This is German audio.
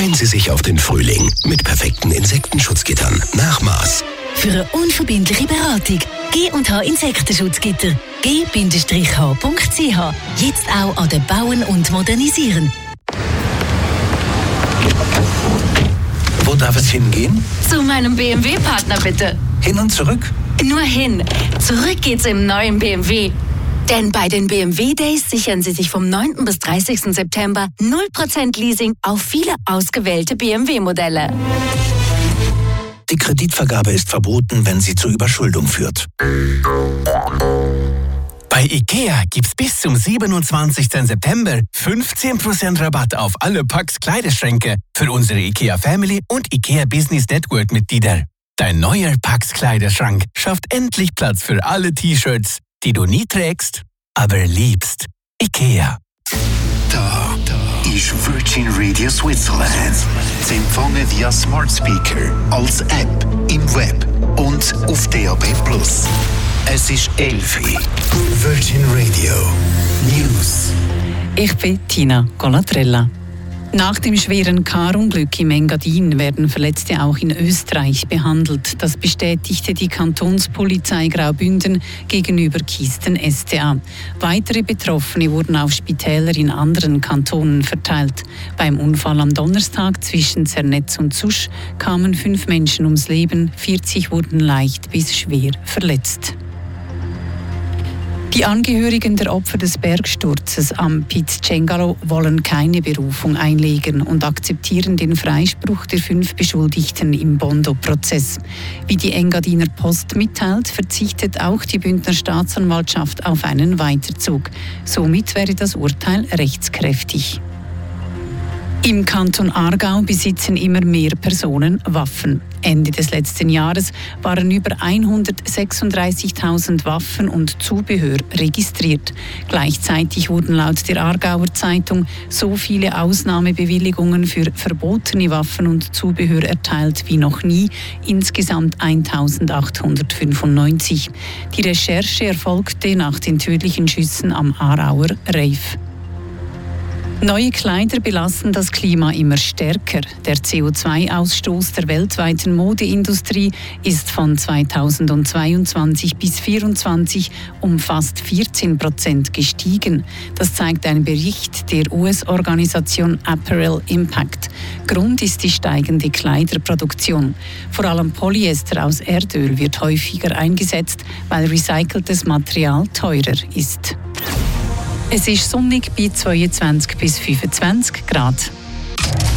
Freuen Sie sich auf den Frühling mit perfekten Insektenschutzgittern nach Maß. Für eine unverbindliche Beratung G&H Insektenschutzgitter. g-h.ch. Jetzt auch an den Bauen und Modernisieren. Wo darf es hingehen? Zu meinem BMW-Partner bitte. Hin und zurück? Nur hin. Zurück geht's im neuen BMW. Denn bei den BMW Days sichern Sie sich vom 9. bis 30. September 0% Leasing auf viele ausgewählte BMW-Modelle. Die Kreditvergabe ist verboten, wenn sie zur Überschuldung führt. Bei IKEA gibt's bis zum 27. September 15% Rabatt auf alle Pax Kleiderschränke für unsere IKEA Family und IKEA Business Network Mitglieder. Dein neuer Pax Kleiderschrank schafft endlich Platz für alle T-Shirts, die du nie trägst, aber liebst. IKEA. Da ist Virgin Radio Switzerland. Sie empfangen via Smart Speaker, als App, im Web und auf DAB+. Es ist 11 Uhr. Virgin Radio News. Ich bin Tina Colatrella. Nach dem schweren Karunglück im Engadin werden Verletzte auch in Österreich behandelt. Das bestätigte die Kantonspolizei Graubünden gegenüber Kisten SDA. Weitere Betroffene wurden auf Spitäler in anderen Kantonen verteilt. Beim Unfall am Donnerstag zwischen Zernetz und Zusch kamen 5 Menschen ums Leben, 40 wurden leicht bis schwer verletzt. Die Angehörigen der Opfer des Bergsturzes am Piz Cengaro wollen keine Berufung einlegen und akzeptieren den Freispruch der 5 Beschuldigten im Bondo-Prozess. Wie die Engadiner Post mitteilt, verzichtet auch die Bündner Staatsanwaltschaft auf einen Weiterzug. Somit wäre das Urteil rechtskräftig. Im Kanton Aargau besitzen immer mehr Personen Waffen. Ende des letzten Jahres waren über 136.000 Waffen und Zubehör registriert. Gleichzeitig wurden laut der Aargauer Zeitung so viele Ausnahmebewilligungen für verbotene Waffen und Zubehör erteilt wie noch nie, insgesamt 1.895. Die Recherche erfolgte nach den tödlichen Schüssen am Aarauer Reif. Neue Kleider belasten das Klima immer stärker. Der CO2-Ausstoß der weltweiten Modeindustrie ist von 2022 bis 2024 um fast 14% gestiegen. Das zeigt ein Bericht der US-Organisation Apparel Impact. Grund ist die steigende Kleiderproduktion. Vor allem Polyester aus Erdöl wird häufiger eingesetzt, weil recyceltes Material teurer ist. Es ist sonnig bei 22 bis 25 Grad.